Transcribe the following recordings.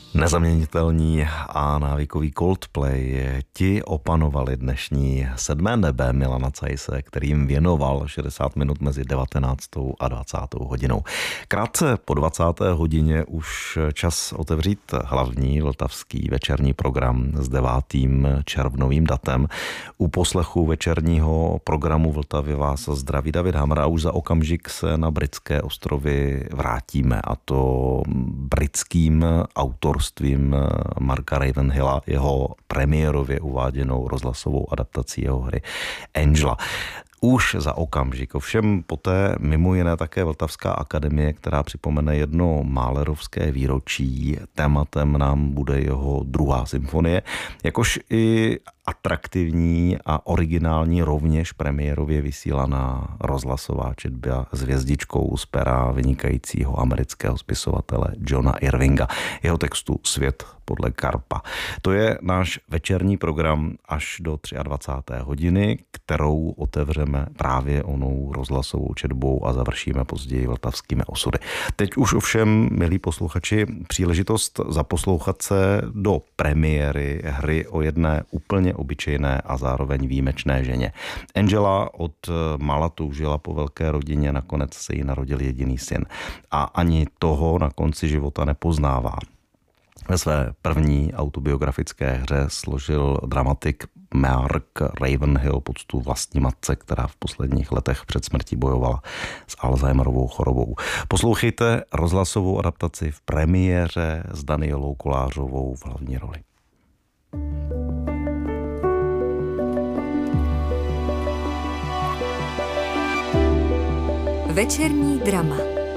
Nezaměnitelní a návykový Coldplay, ti opanovali dnešní 7. nebe Milana Caise, kterým věnoval 60 minut mezi 19. a 20. hodinou. Krátce po 20. hodině už čas otevřít hlavní vltavský večerní program s 9. červnovým datem. U poslechu večerního programu Vltavy vás zdraví David Hamr a už za okamžik se na Britské ostrovy vrátíme, a to britským autorstvím Marka Ravenhilla, jeho premiérově uváděnou rozhlasovou adaptací jeho hry Angela. Už za okamžik, ovšem poté mimo jiné také Vltavská akademie, která připomene jedno málerovské výročí. Tématem nám bude jeho 2. symfonie, jakož i atraktivní a originální rovněž premiérově vysílaná rozhlasová četba s hvězdičkou z pera vynikajícího amerického spisovatele Johna Irvinga. Jeho textu Svět podle Karpa. To je náš večerní program až do 23. hodiny, kterou otevřeme právě onou rozhlasovou četbou a završíme později vltavskými osudy. Teď už ovšem, milí posluchači, příležitost zaposlouchat se do premiéry hry o jedné úplně obyčejné a zároveň výjimečné ženě. Angela od mala toužila po velké rodině, nakonec se jí narodil jediný syn. A ani toho na konci života nepoznává. Ve své první autobiografické hře složil dramatik Mark Ravenhill poctu vlastní matce, která v posledních letech před smrtí bojovala s Alzheimerovou chorobou. Poslouchejte rozhlasovou adaptaci v premiéře s Danielou Kolářovou v hlavní roli. Večerní drama.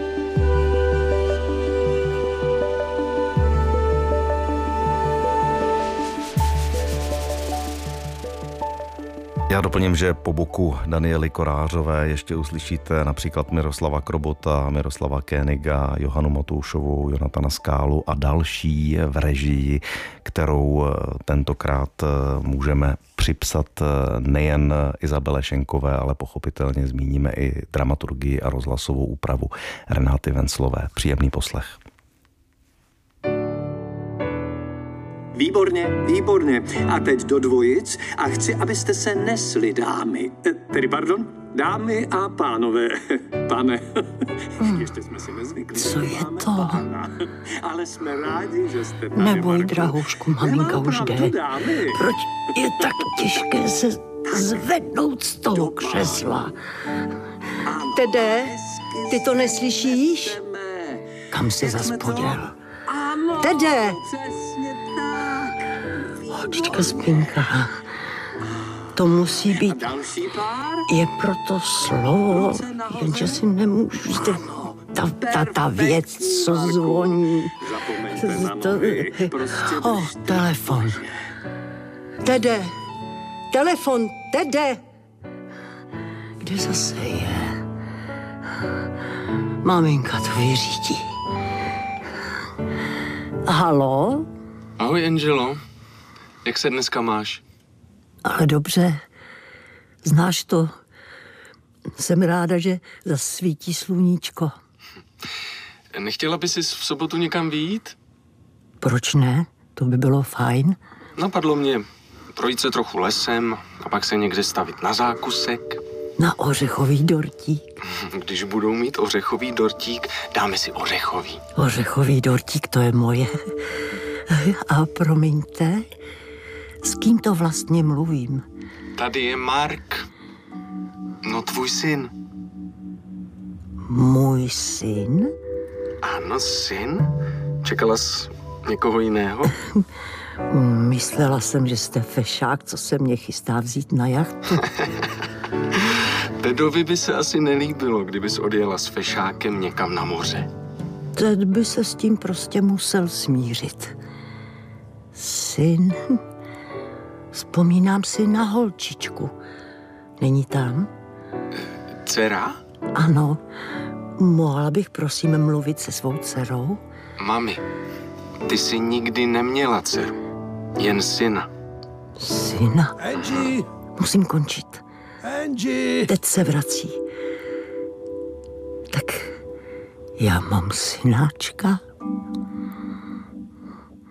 Já doplním, že po boku Daniely Kolářové ještě uslyšíte například Miroslava Krobota, Miroslava Koeniga, Johanu Matoušovou, Jonatana Skálu a další v režii, kterou tentokrát můžeme připsat nejen Izabele Šenkové, ale pochopitelně zmíníme i dramaturgii a rozhlasovou úpravu Renáty Venclové. Příjemný poslech. Výborně, výborně. A teď do dvojic a chci, abyste se nesli, dámy. Dámy a pánové. Pane, ještě jsme si nezvykli. Co je to? Ale jsme rádi, že jste tady. Neboj, drahoušku, maminka už jde. Dámy. Proč je tak těžké se zvednout z toho křesla? Tede, ty to neslyšíš? Kam se zas poděl? Tede! Holčička spinka. To musí být. Je proto slovo, jenže si nemůžu. Ta věc, co zvoní. Telefon. Tede! Telefon, Tede! Kde zase je? Maminka to vyřídí. Haló? Ahoj, Angelo. Jak se dneska máš? Ale dobře. Znáš to. Jsem ráda, že zasvítí sluníčko. Nechtěla bys v sobotu někam vyjít? Proč ne? To by bylo fajn. Napadlo mě projít se trochu lesem a pak se někde stavit na zákusek. Na ořechový dortík. Když budou mít ořechový dortík, dáme si ořechový. Ořechový dortík, to je moje. A promiňte, s kým to vlastně mluvím? Tady je Mark. No, tvůj syn. Můj syn? Ano, syn? Čekala jsi někoho jiného? Myslela jsem, že jste fešák, co se mě chystá vzít na jachtu. Tedovi by se asi nelíbilo, kdybys odjela s fešákem někam na moře. Ted by se s tím prostě musel smířit. Syn. Vzpomínám si na holčičku. Není tam? Dcera? Ano. Mohla bych prosím mluvit se svou dcerou? Mami, ty jsi nikdy neměla dceru. Jen syna. Syna? Angie! Musím končit. Angie! Teď se vrací. Tak já mám synáčka.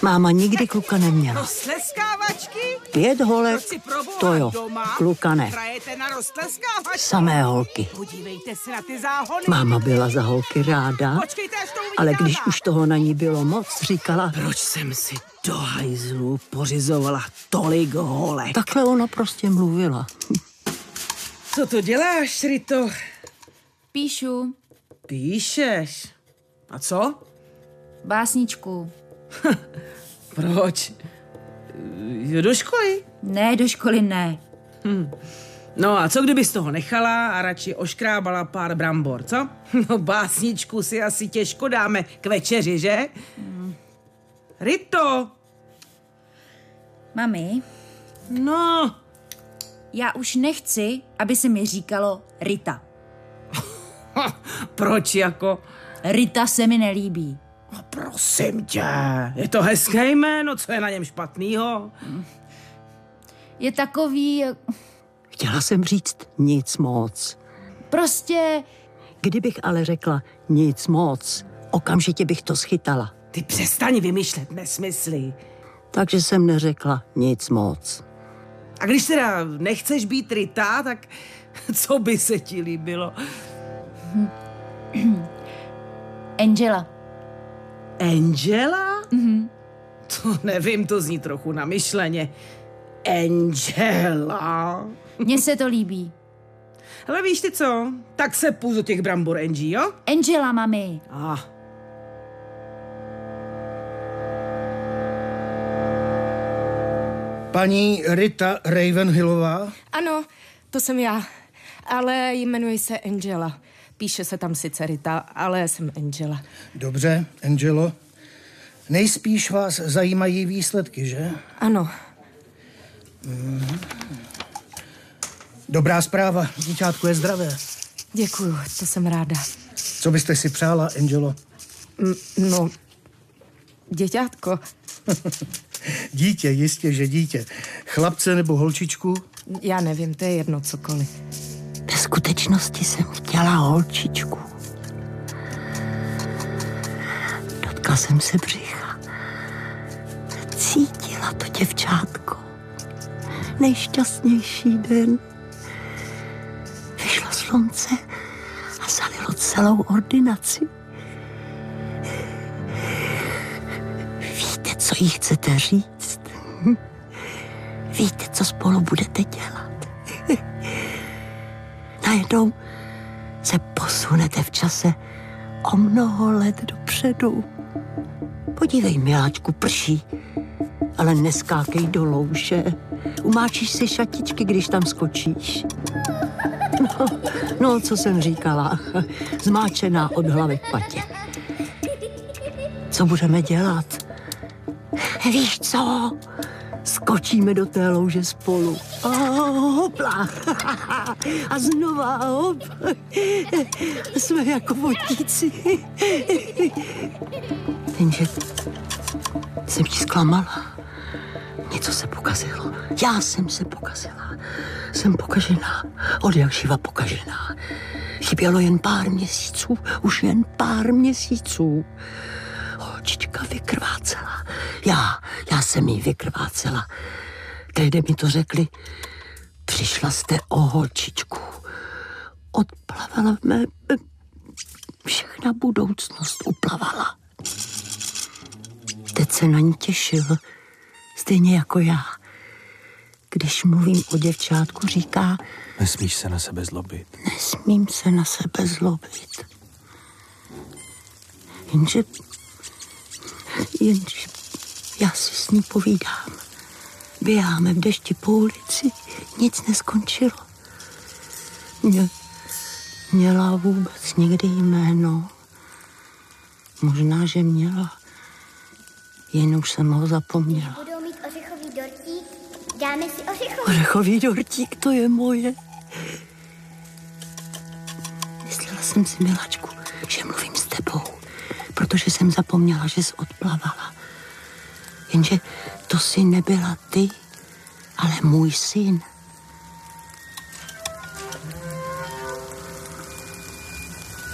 Máma nikdy kluka neměla. Roztleskávačky? 5 holek, to jo, kluka ne. Hrajete na roztleskávačky? Samé holky. Podívejte se na ty záhony. Máma byla za holky ráda, Počkejte, až to uvidí ale táta. když už toho na ní bylo moc, říkala, Proč jsem si do hajzlu pořizovala tolik holek? takhle ona prostě mluvila. Co to děláš, Rito? Píšu Píšeš. A co? básničku. Proč? Jo, do školy? Ne, do školy ne. No a co kdybys toho nechala a radši oškrábala pár brambor, co? No básničku si asi těžko dáme k večeři, že? Rito! Mami, No, já už nechci, aby se mi říkalo Rita. proč jako? Rita se mi nelíbí. No, prosím tě, je to hezké jméno, co je na něm špatnýho? Je takový, Chtěla jsem říct nic moc. prostě, Kdybych ale řekla nic moc, okamžitě bych to schytala. Ty přestaň vymýšlet nesmysly. Takže jsem neřekla nic moc. A když teda nechceš být Rita, tak co by se ti líbilo? Angela. Angela? To nevím, to zní trochu namyšleně. Angela. Mně se to líbí. Ale víš ty co? Tak se půjdu do těch brambor, Angie, jo? Angela, mami. Paní Rita Ravenhillová? Ano, to jsem já, ale jmenuji se Angela. Píše se tam sice Rita, ale jsem Angela. Dobře, Angelo. Nejspíš vás zajímají výsledky, že? Ano, Dobrá zpráva, díťátko je zdravé. děkuju, to jsem ráda. Co byste si přála, Angelo? No, děťátko, Dítě, jistě, že dítě. Chlapce nebo holčičku? já nevím, to je jedno cokoliv. Ve skutečnosti jsem chtěla holčičku. Dotkla jsem se břicha. Cítila to děvčátko. Nejšťastnější den. Vyšlo slunce a zalilo celou ordinaci. Víte, co jí chcete říct? Víte, co spolu budete dělat? Najednou se posunete v čase o mnoho let dopředu. Podívej, miláčku, prší, ale neskákej do louže. Umáčíš si šatičky, když tam skočíš. No, co jsem říkala, zmáčená od hlavy k patě. Co budeme dělat? Víš co? Skočíme do té louže spolu. Hopla. A znova hop. Jsme jako votíci. Jenže jsem ti zklamala. Něco se pokazilo. Já jsem se pokazila. Jsem pokažená. Od jakživa pokažená. Chybělo jen pár měsíců. Už jen pár měsíců. Holčička vykrvácela. Já jsem jí vykrvácela. Tehdy mi to řekli. Přišla jste o holčičku. Odplavala v mé... Všechna budoucnost uplavala. Teď se na ní těšil. Stejně jako já. Když mluvím o děvčátku, říká... Nesmíš se na sebe zlobit. Nesmím se na sebe zlobit. Jenže já si s ní povídám. Běháme v dešti po ulici, nic neskončilo. Měla vůbec někdy jméno? Možná, že měla. Jen už jsem ho zapomněla. Budou mít ořechový dortík, dáme si ořechový. Ořechový dortík, to je moje. Myslela jsem si, miláčku, že mluvím s tebou, protože jsem zapomněla, že jsi odplavala. Jenže to jsi nebyla ty, ale můj syn.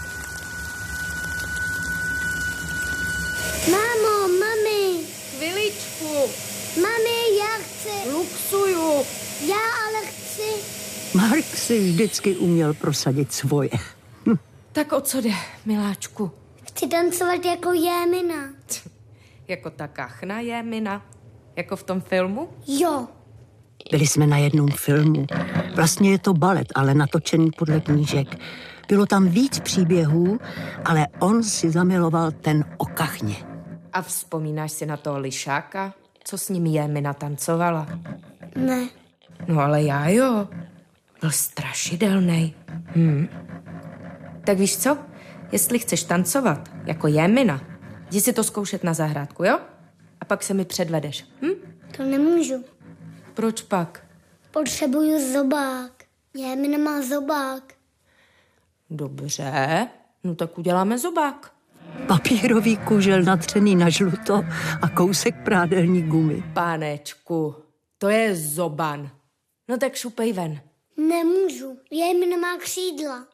Mámo, mami. Mami, já chci. Luxuju. Já ale chci. Mark si vždycky uměl prosadit svoje. Tak o co jde, miláčku? Chci tancovat jako Jémina. Jako ta kachna Jémina? Jako v tom filmu? Jo. Byli jsme na jednom filmu. Vlastně je to balet, ale natočený podle knížek. Bylo tam víc příběhů, ale on si zamiloval ten o kachně. A vzpomínáš si na toho lišáka, co s ním Jémina tancovala? Ne. No ale já jo. Byl strašidelnej. Tak víš co? Jestli chceš tancovat jako Jémina, jdi si to zkoušet na zahrádku, jo? A pak se mi předvedeš. To nemůžu. Proč pak? Potřebuju zobák. Jémina má zobák. Dobře, no tak uděláme zobák. Papírový kužel natřený na žluto a kousek prádelní gumy. Pánečku, to je zoban. No tak šupej ven. Nemůžu. Jémina má křídla.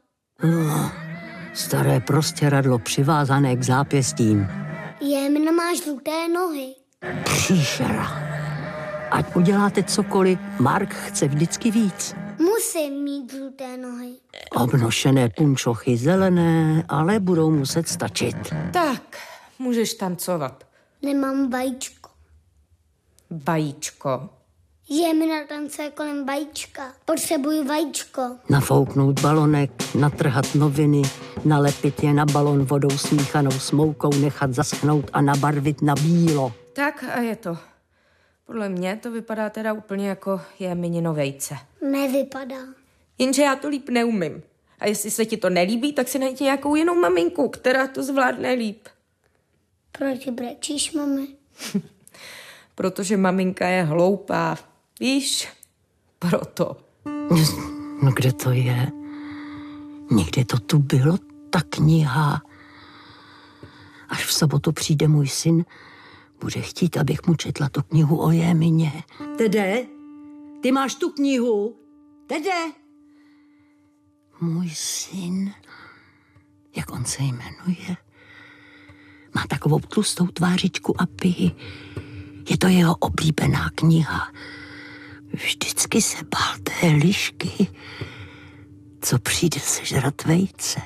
Staré prostěradlo přivázané k zápěstím. Jémina má žluté nohy. Příšera. Ať uděláte cokoliv, Mark chce vždycky víc. Musím mít žluté nohy. Obnošené punčochy zelené, ale budou muset stačit. Tak, můžeš tancovat. Nemám vajíčko. Vajíčko. Jémina tancuje kolem vajíčka. Potřebuju vajíčko. Nafouknout balonek, natrhat noviny, nalepit je na balon vodou smíchanou s moukou, nechat zaschnout a nabarvit na bílo. Tak a je to. Podle mě to vypadá teda úplně jako Jéminino vejce. Nevypadá. Jenže já to líp neumím. A jestli se ti to nelíbí, tak si najdi nějakou jinou maminku, která to zvládne líp. Proč brečíš, mami? Protože maminka je hloupá. Víš? Proto. No kde to je? Někde to tu bylo, ta kniha. Až v sobotu přijde můj syn, bude chtít, abych mu četla tu knihu o Jémině. Tede, ty máš tu knihu? Tede! Můj syn, jak on se jmenuje? Má takovou tlustou tvářičku a pihy. Je to jeho oblíbená kniha. Vždycky se bál té lišky, co přijde sežrat vejce.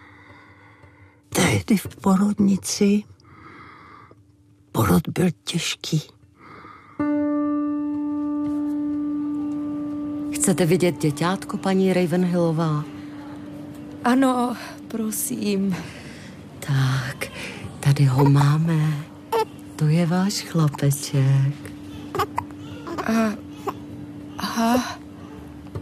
Tehdy v porodnici porod byl těžký. Chcete vidět děťátko, paní Ravenhillová? Ano, prosím. Tak, tady ho máme. To je váš chlapeček. Aha.